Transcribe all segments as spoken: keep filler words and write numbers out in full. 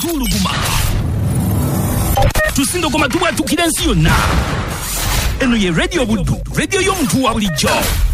tuluguma tusindogoma tubwatukira ensi yonna. Eno ye Radio Buddu, radio y'omuntu wa bulijjo.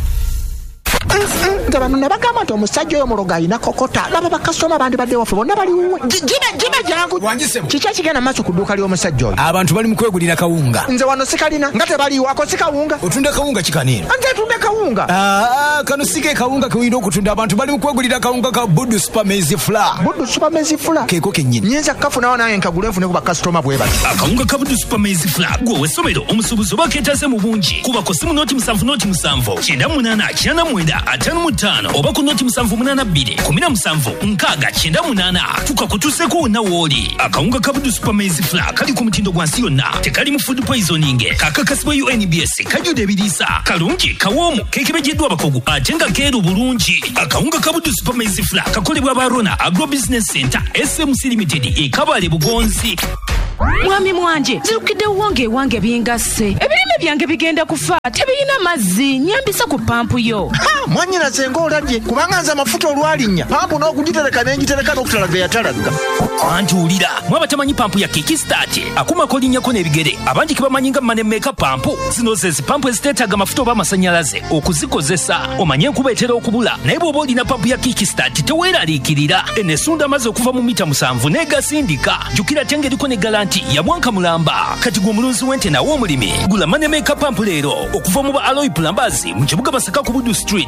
nga bano ne bagamba nti omusajja oyo muloga alina kokota laba bakasitoma bandi badde waffe bonna bali wuwe jibe jibe jangu kiki ekigenda maaso ku dduuka ly'omusajja oyo. Abantu bali mu kwegulira kawunga. Nze wano sikalina nga tebaliiwako si kawunga. Otunda kawunga kikaniino? Nze tunda kawunga. Ah, kano si ke kawunga ke oyina okutunda. Abantu bali mu kwegulira kawunga ka Buddu Super Maize Flour. Buddu Super Maize Flour keeko kennyini. Nyinza kafunawo naye nkagule nfune ku bakasitoma bwe bati. Akawunga ka Buddu Super Maize Flour gwe w'essomero omusuubuzi oba keetaze mu bungi kuba ku simu nooti musanvu nooti musanvu kyenda munaana kyenda mwenda ataano mu ttaano oba ku nooti musanvu munaana bbiri kumi na musanvu nkaaga kyenda munaana tukakutuuseko wonna w'oli. Akawunga ka Buddu Super Maize Flour kali ku mutindo gwa nsi yonna, tekali mu food poisoning, kakakasibwa U N B S, kajjudde ebiriisa, kalungi, kawoomu, keekebejeddwa abakugu ate nga keeru bulungi. Akawunga ka Buddu Super Maize Flour kakolebwa Barona Agro Business Center S M C Limited e Kabale Bugonzi. Mwami mwanje zirukidde wange wange bingasse ebirime byange bigenda kufa tebirina mazzi nyambisa ku pampu yo. Ha mwanyina zengo oladye kubanga nze amafuta olwalinya pampu n'okugitereka n'engitereka n'okutala ve yatalagga. Anti ulira mwaba tamanyi pampu ya Kickstart akumako linnyako n'ebigere abangi kibamanyi nga Money Maker pampu. Zino ze zipampu eziteetaaga amafuta oba amasanyalaze okuzikozesa omanye enkuba etera okubula naye bw'oba olina pampu ya Kickstart teweeraliikirira enesunda amaze okuva mu mita musanvu n'egasindika jjukira te ng'eriko ne galanti ya mwanka mulamba. Kati gwe omulunzi w'ente nawo omulimi gula Money Maker pampu leero okuva mu ba Alloy Plumbers mu kibuga Masaka ku Buddu Street.